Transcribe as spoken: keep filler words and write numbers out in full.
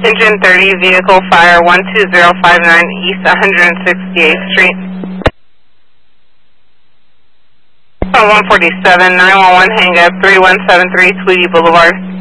Engine thirty, vehicle fire one two zero five nine East one hundred sixty-eighth Street. one forty-seven, nine one one hang up, three one seven three Tweedy Boulevard.